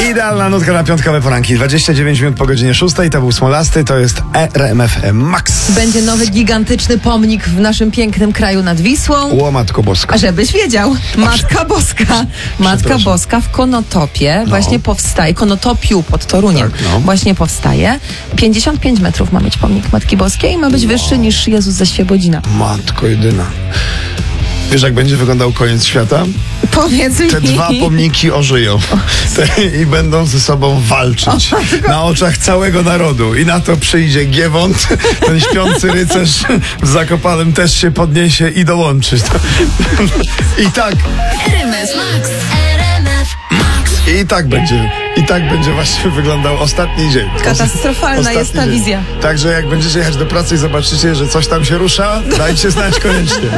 Idealna nutka na piątkowe poranki. 29 minut po godzinie 6. To był Smolasty, to jest RMF Max. Będzie nowy gigantyczny pomnik w naszym pięknym kraju nad Wisłą. O Matko Boska. A żebyś wiedział, Matka Boska. Matka Boska w Konotopie właśnie powstaje. Konotopiu pod Toruniem właśnie powstaje. 55 metrów ma mieć pomnik Matki Boskiej i ma być wyższy niż Jezus ze Świebodzina. Matko jedyna. Wiesz, jak będzie wyglądał koniec świata? Powiedz mi. Te dwa pomniki ożyją i będą ze sobą walczyć na oczach całego narodu. I na to przyjdzie Giewont, ten śpiący rycerz w Zakopanem też się podniesie i dołączy. I tak. RMF Max. RMF Max. I tak będzie właśnie wyglądał ostatni dzień. Katastrofalna jest ta wizja. Także jak będziecie jechać do pracy i zobaczycie, że coś tam się rusza, dajcie znać koniecznie.